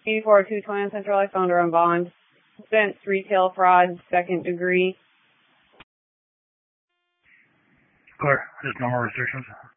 24220 Central, I found her on bond. Offense, retail fraud, second degree. Clear. There's no more restrictions.